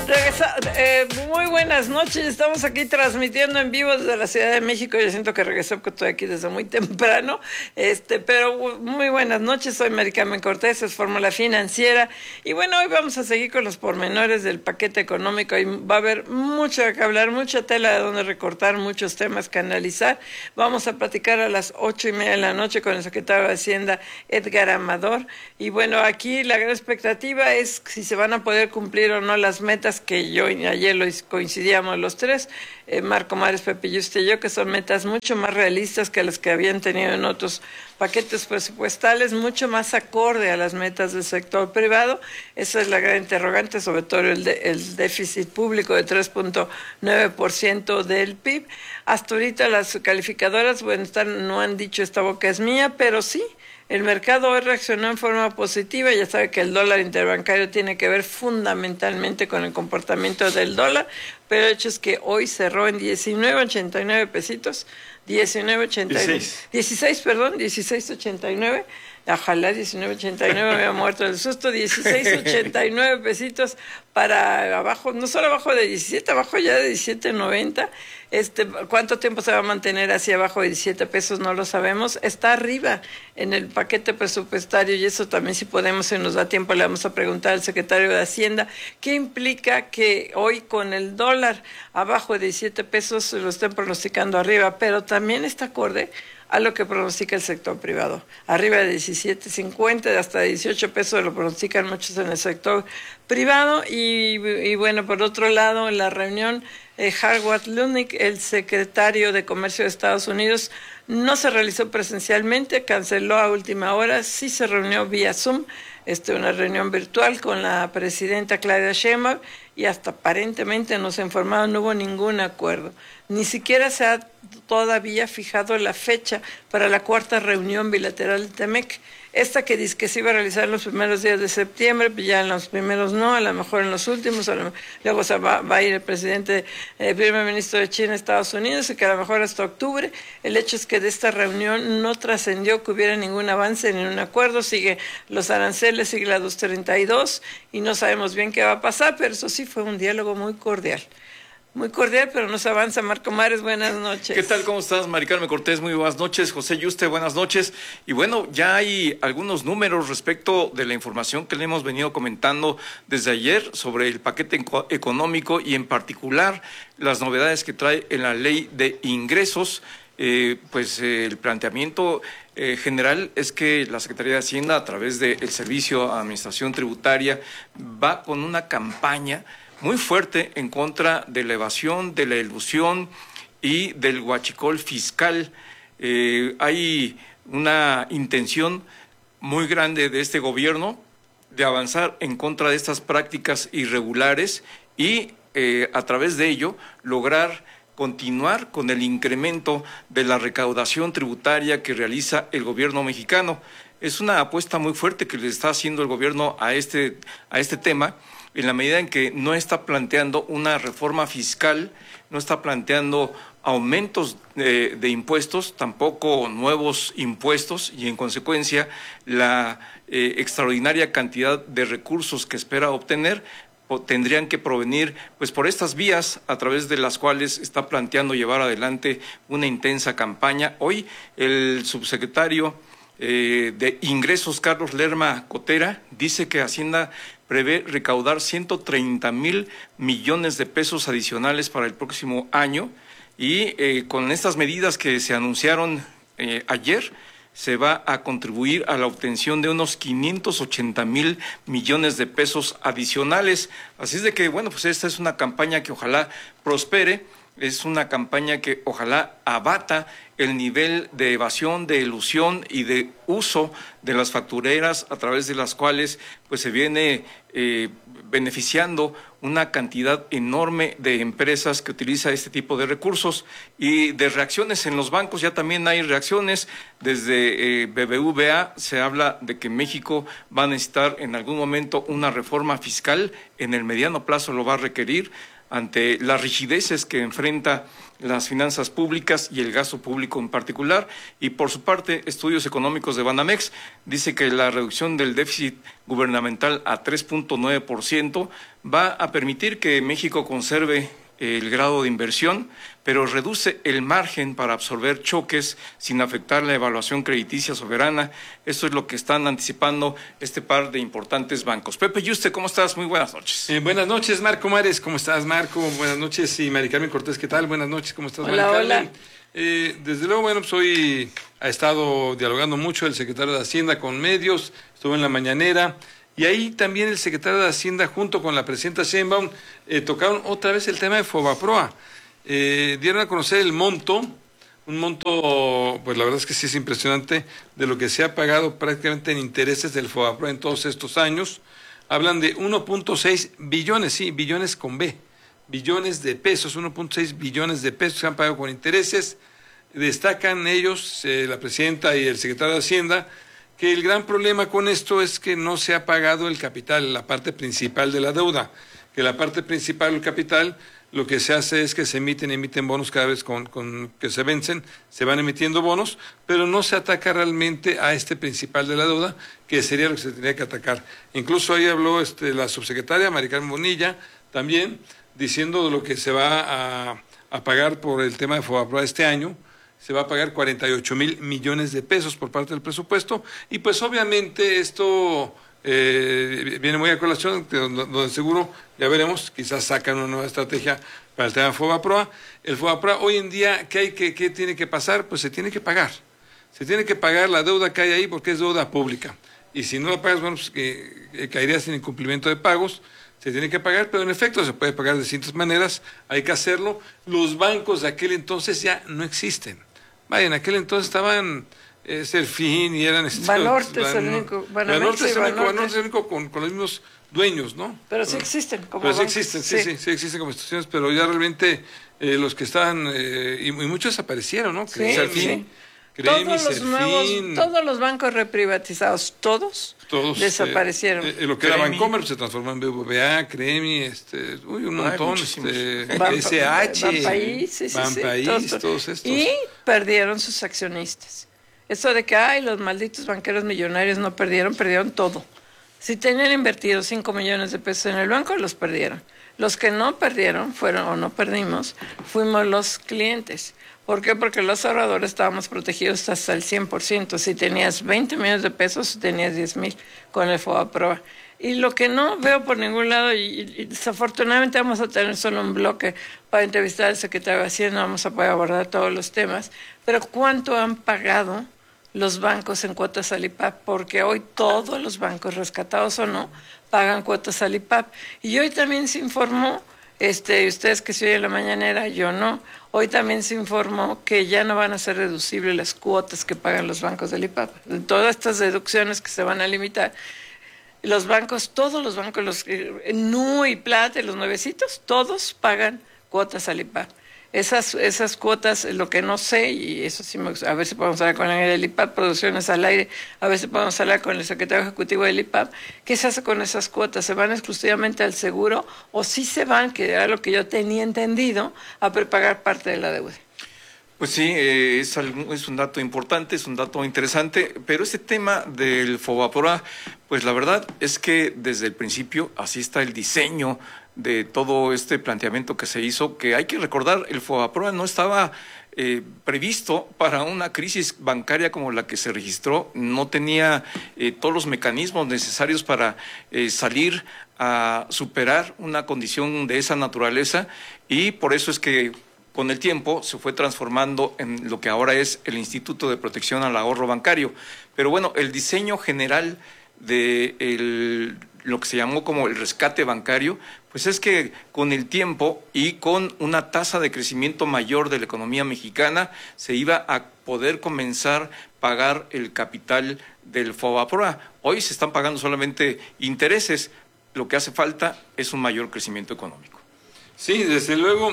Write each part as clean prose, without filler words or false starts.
Muy buenas noches, estamos aquí transmitiendo en vivo desde la Ciudad de México. Yo siento que regresé porque estoy aquí desde muy temprano, pero muy buenas noches. Soy Mary Carmen Cortés, es Fórmula Financiera, y bueno, hoy vamos a seguir con los pormenores del paquete económico y va a haber mucho que hablar, mucha tela de donde recortar, muchos temas que analizar. Vamos a platicar a las 8:30 de la noche con el secretario de Hacienda, Edgar Amador, y bueno, aquí la gran expectativa es si se van a poder cumplir o no las metas que yo y ayer coincidíamos los tres, Marco Mares, Pepe Yuste y yo, que son metas mucho más realistas que las que habían tenido en otros paquetes presupuestales, mucho más acorde a las metas del sector privado. Esa es la gran interrogante, sobre todo el déficit público de 3.9% del PIB. Hasta ahorita las calificadoras, bueno, no han dicho esta boca es mía, pero sí, el mercado hoy reaccionó en forma positiva. Ya sabe que el dólar interbancario tiene que ver fundamentalmente con el comportamiento del dólar, pero el hecho es que hoy cerró en 19.89 pesitos, 16.89. Ojalá 19.89, me había muerto del susto. 16.89 pesitos para abajo, no solo abajo de 17, abajo ya de 17.90. ¿Cuánto tiempo se va a mantener hacia abajo de 17 pesos? No lo sabemos. Está arriba en el paquete presupuestario, y eso también, si podemos, si nos da tiempo, le vamos a preguntar al secretario de Hacienda qué implica que hoy con el dólar abajo de 17 pesos lo estén pronosticando arriba, pero también está acorde a lo que pronostica el sector privado. Arriba de 17.50, hasta 18 pesos lo pronostican muchos en el sector privado. Y bueno, por otro lado, en la reunión, Howard Lutnick, el secretario de Comercio de Estados Unidos, no se realizó presencialmente, canceló a última hora, sí se reunió vía Zoom, una reunión virtual con la presidenta Claudia Sheinbaum, y hasta aparentemente nos informaron, no hubo ningún acuerdo. Ni siquiera se ha todavía fijado la fecha para la cuarta reunión bilateral de TEMEC. Esta que dice que se iba a realizar en los primeros días de septiembre, ya en los primeros no, a lo mejor en los últimos, luego va a ir el primer ministro de China a Estados Unidos, y que a lo mejor hasta octubre. El hecho es que de esta reunión no trascendió que hubiera ningún avance, ni un acuerdo. Sigue los aranceles, sigue la 232, y no sabemos bien qué va a pasar, pero eso sí fue un diálogo muy cordial. Muy cordial, pero no se avanza. Marco Mares, buenas noches. ¿Qué tal? ¿Cómo estás, Mary Carmen Cortés? Muy buenas noches. José Yuste, buenas noches. Y bueno, ya hay algunos números respecto de la información que le hemos venido comentando desde ayer sobre el paquete económico, y en particular las novedades que trae en la ley de ingresos. El planteamiento general es que la Secretaría de Hacienda, a través del Servicio de Administración Tributaria, va con una campaña muy fuerte en contra de la evasión, de la elusión y del huachicol fiscal. Hay una intención muy grande de este gobierno de avanzar en contra de estas prácticas irregulares y a través de ello lograr continuar con el incremento de la recaudación tributaria que realiza el gobierno mexicano. Es una apuesta muy fuerte que le está haciendo el gobierno a este tema, en la medida en que no está planteando una reforma fiscal, no está planteando aumentos de impuestos, tampoco nuevos impuestos, y en consecuencia la extraordinaria cantidad de recursos que espera obtener tendrían que provenir pues por estas vías a través de las cuales está planteando llevar adelante una intensa campaña. Hoy el subsecretario de Ingresos, Carlos Lerma Cotera, dice que Hacienda prevé recaudar 130,000 millones de pesos adicionales para el próximo año, y con estas medidas que se anunciaron ayer, se va a contribuir a la obtención de unos 580,000 millones de pesos adicionales. Así es de que, bueno, pues esta es una campaña que ojalá prospere, es una campaña que ojalá abata el nivel de evasión, de elusión y de uso de las factureras, a través de las cuales pues se viene beneficiando una cantidad enorme de empresas que utiliza este tipo de recursos. Y de reacciones en los bancos, ya también hay reacciones. Desde BBVA se habla de que México va a necesitar en algún momento una reforma fiscal, en el mediano plazo lo va a requerir. ante las rigideces que enfrenta las finanzas públicas y el gasto público en particular. Y por su parte, Estudios Económicos de Banamex dice que la reducción del déficit gubernamental a 3.9% va a permitir que México conserve el grado de inversión, pero reduce el margen para absorber choques sin afectar la evaluación crediticia soberana. Esto es lo que están anticipando este par de importantes bancos. Pepe Yuste, ¿cómo estás? Muy buenas noches. Buenas noches, Marco Mares. ¿Cómo estás, Marco? Buenas noches. Y Mari Carmen Cortés, ¿qué tal? Buenas noches. ¿Cómo estás, hola, Mari Carmen? Hola. Desde luego, bueno, pues hoy ha estado dialogando mucho el secretario de Hacienda con medios, estuvo en la mañanera. Y ahí también el secretario de Hacienda, junto con la presidenta Sheinbaum, tocaron otra vez el tema de Fobaproa. Dieron a conocer el monto, un monto, pues la verdad es que sí es impresionante, de lo que se ha pagado prácticamente en intereses del Fobaproa en todos estos años. Hablan de 1.6 billones, sí, billones con B, billones de pesos, 1.6 billones de pesos que han pagado con intereses. Destacan ellos, la presidenta y el secretario de Hacienda, que el gran problema con esto es que no se ha pagado el capital, la parte principal de la deuda, que la parte principal del capital lo que se hace es que se emiten bonos cada vez con que se vencen, se van emitiendo bonos, pero no se ataca realmente a este principal de la deuda, que sería lo que se tendría que atacar. Incluso ahí habló la subsecretaria Mari Carmen Bonilla, también diciendo de lo que se va a pagar por el tema de Fobaproa este año. Se va a pagar 48,000 millones de pesos por parte del presupuesto, y pues obviamente esto viene muy a colación, donde seguro, ya veremos, quizás sacan una nueva estrategia para el tema de Fobaproa. El Fobaproa hoy en día, ¿qué tiene que pasar? Pues se tiene que pagar la deuda que hay ahí, porque es deuda pública, y si no la pagas, bueno, pues que caerías en incumplimiento de pagos. Se tiene que pagar, pero en efecto se puede pagar de distintas maneras, hay que hacerlo. Los bancos de aquel entonces ya no existen. Vaya, en aquel entonces estaban Serfín y eran... Banorte es el único. Banorte es el único con los mismos dueños, ¿no? Pero sí existen como Pero sí bancos. existen, sí existen como instituciones, pero ya realmente los que estaban... y muchos desaparecieron, ¿no? Sí, Serfín, sí. Cremi, Serfín, todos los bancos reprivatizados, todos desaparecieron. Lo que era Bancomer se transformó en BBVA, Cremi, un montón, SH, Banpaís, todos estos. Y perdieron sus accionistas. Eso de que, los malditos banqueros millonarios no perdieron todo. Si tenían invertido 5 millones de pesos en el banco, los perdieron. Los que no perdieron no perdimos, fuimos los clientes. ¿Por qué? Porque los ahorradores estábamos protegidos hasta el 100%. Si tenías 20 millones de pesos, tenías 10,000 con el Fobaproa. Y lo que no veo por ningún lado, y desafortunadamente vamos a tener solo un bloque para entrevistar al secretario de Hacienda, vamos a poder abordar todos los temas, pero ¿cuánto han pagado los bancos en cuotas al IPAP? Porque hoy todos los bancos, rescatados o no, pagan cuotas al IPAP. Y hoy también se informó, ustedes que se oyen en la mañanera, yo no, hoy también se informó que ya no van a ser reducibles las cuotas que pagan los bancos del IPAP. Todas estas deducciones que se van a limitar, los bancos, todos los bancos, los NU y Plata, los nuevecitos, todos pagan cuotas al IPAP. Esas cuotas, lo que no sé, y eso sí a ver si podemos hablar con el IPAP, Producciones al Aire, a ver si podemos hablar con el secretario ejecutivo del IPAP, ¿qué se hace con esas cuotas? ¿Se van exclusivamente al seguro o sí se van, que era lo que yo tenía entendido, a prepagar parte de la deuda? Pues sí, es un dato importante, es un dato interesante, pero este tema del Fobaproa, pues la verdad es que desde el principio así está el diseño de todo este planteamiento que se hizo, que hay que recordar, el Fobaproa no estaba previsto para una crisis bancaria como la que se registró, no tenía todos los mecanismos necesarios para salir a superar una condición de esa naturaleza, y por eso es que con el tiempo se fue transformando en lo que ahora es el Instituto de Protección al Ahorro Bancario. Pero bueno, el diseño general de lo que se llamó como el rescate bancario, pues es que con el tiempo y con una tasa de crecimiento mayor de la economía mexicana se iba a poder comenzar a pagar el capital del Fobaproa. Hoy se están pagando solamente intereses, lo que hace falta es un mayor crecimiento económico. Sí, desde luego,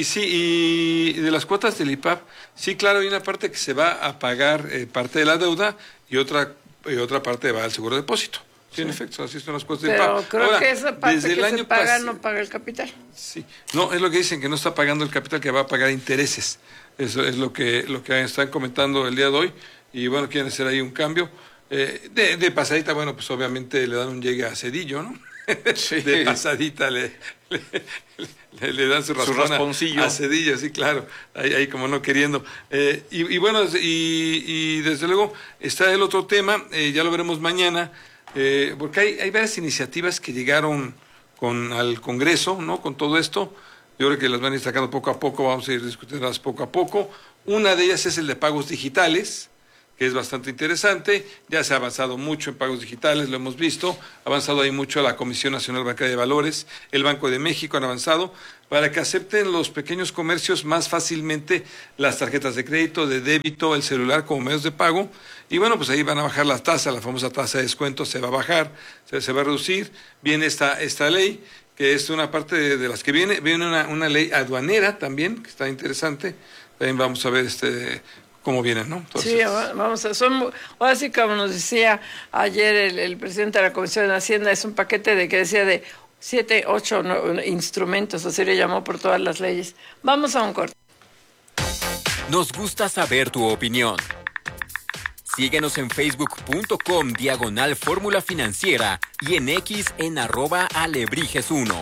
y de las cuotas del IPAP, sí, claro, hay una parte que se va a pagar parte de la deuda y otra parte va al seguro de depósito. Sí, en efecto, así son las cosas. Pero creo Ahora, que esa parte desde que el se año paga no paga el capital. Sí, no, es lo que dicen, que no está pagando el capital, que va a pagar intereses. Eso es lo que están comentando el día de hoy. Y bueno, quieren hacer ahí un cambio. De pasadita, bueno, pues obviamente le dan un llegue a Cedillo, ¿no? Sí. De pasadita le dan su rasponcillo a Cedillo, sí, claro, ahí como no queriendo. Y bueno, y desde luego está el otro tema, ya lo veremos mañana, porque hay varias iniciativas que llegaron al Congreso, ¿no? Con todo esto, yo creo que las van a ir sacando poco a poco, vamos a ir discutiéndolas poco a poco. Una de ellas es el de pagos digitales, que es bastante interesante. Ya se ha avanzado mucho en pagos digitales, lo hemos visto. Ha avanzado ahí mucho la Comisión Nacional Bancaria de Valores, el Banco de México han avanzado para que acepten los pequeños comercios más fácilmente las tarjetas de crédito, de débito, el celular como medios de pago. Y bueno, pues ahí van a bajar la tasa, la famosa tasa de descuento se va a bajar, se va a reducir. Viene esta ley, que es una parte de las que viene una ley aduanera también, que está interesante. También vamos a ver cómo vienen, ¿no? Entonces, sí, vamos a, ahora sí, como nos decía ayer el presidente de la Comisión de Hacienda, es un paquete que decía de 7, 8 instrumentos, así le llamó, por todas las leyes. Vamos a un corte. Nos gusta saber tu opinión. Síguenos en facebook.com/Fórmula Financiera y en X en @Alebrijes1.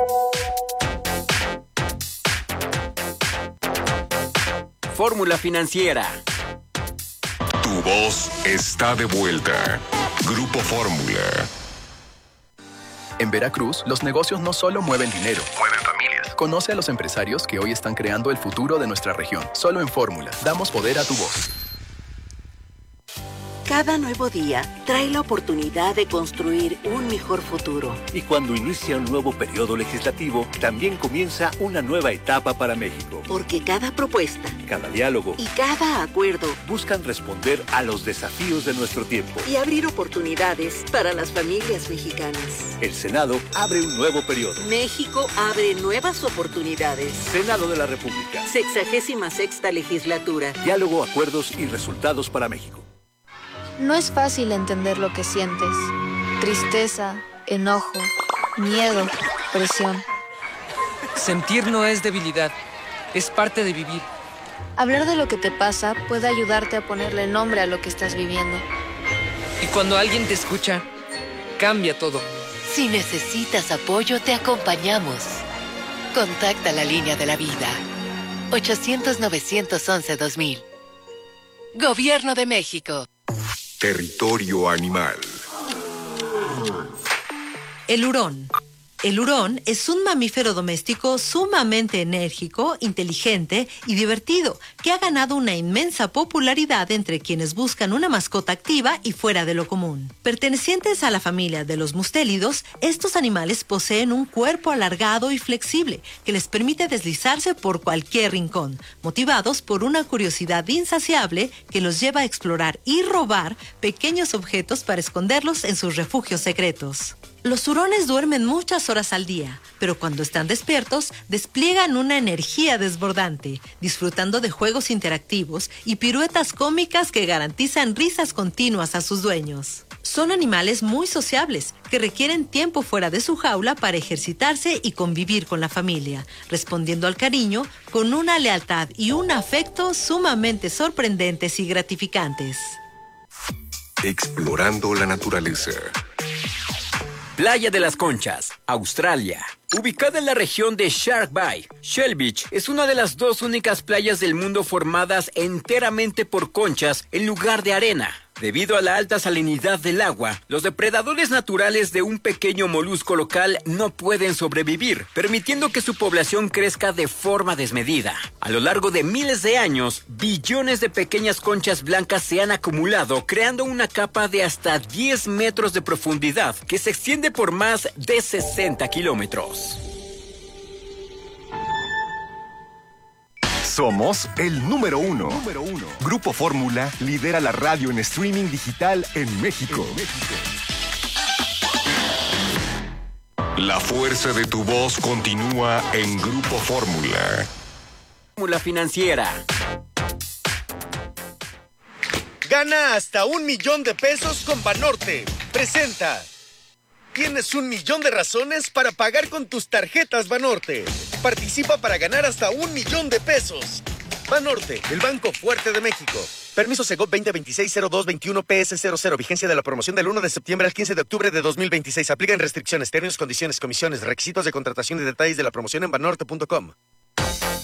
Fórmula Financiera. Tu voz está de vuelta. Grupo Fórmula. En Veracruz, los negocios no solo mueven dinero, Mueven familias. Conoce a los empresarios que hoy están creando el futuro de nuestra región. Solo en Fórmula, damos poder a tu voz. Cada nuevo día trae la oportunidad de construir un mejor futuro. Y cuando inicia un nuevo periodo legislativo, también comienza una nueva etapa para México. Porque cada propuesta Cada diálogo y cada acuerdo buscan responder a los desafíos de nuestro tiempo. y abrir oportunidades para las familias mexicanas. El Senado abre un nuevo periodo. México abre nuevas oportunidades. Senado de la República. 66ª legislatura. Diálogo, acuerdos y resultados para México. No es fácil entender lo que sientes. Tristeza, enojo, miedo, presión. Sentir no es debilidad, es parte de vivir. Hablar de lo que te pasa puede ayudarte a ponerle nombre a lo que estás viviendo. Y cuando alguien te escucha, cambia todo. Si necesitas apoyo, te acompañamos. Contacta la línea de la vida. 800-911-2000. Gobierno de México. Territorio animal. El hurón. El hurón es un mamífero doméstico sumamente enérgico, inteligente y divertido, que ha ganado una inmensa popularidad entre quienes buscan una mascota activa y fuera de lo común. Pertenecientes a la familia de los mustélidos, estos animales poseen un cuerpo alargado y flexible que les permite deslizarse por cualquier rincón, motivados por una curiosidad insaciable que los lleva a explorar y robar pequeños objetos para esconderlos en sus refugios secretos. Los hurones duermen muchas horas al día, pero cuando están despiertos, despliegan una energía desbordante, disfrutando de juegos interactivos y piruetas cómicas que garantizan risas continuas a sus dueños. Son animales muy sociables, que requieren tiempo fuera de su jaula para ejercitarse y convivir con la familia, respondiendo al cariño con una lealtad y un afecto sumamente sorprendentes y gratificantes. Explorando la naturaleza. Playa de las Conchas, Australia. Ubicada en la región de Shark Bay, Shell Beach es una de las 2 únicas playas del mundo formadas enteramente por conchas en lugar de arena. Debido a la alta salinidad del agua, los depredadores naturales de un pequeño molusco local no pueden sobrevivir, permitiendo que su población crezca de forma desmedida. A lo largo de miles de años, billones de pequeñas conchas blancas se han acumulado, creando una capa de hasta 10 metros de profundidad que se extiende por más de 60 kilómetros. Somos el número uno. Grupo Fórmula lidera la radio en streaming digital en México. La fuerza de tu voz continúa en Grupo Fórmula. Fórmula Financiera. Gana hasta $1,000,000 con Banorte. Presenta. Tienes 1,000,000 de razones para pagar con tus tarjetas Banorte. Participa para ganar hasta 1,000,000 de pesos. Banorte, el banco fuerte de México. Permiso Segov 2026-0221 PS00. Vigencia de la promoción del 1 de septiembre al 15 de octubre de 2026. Aplican restricciones, términos, condiciones, comisiones, requisitos de contratación y detalles de la promoción en banorte.com.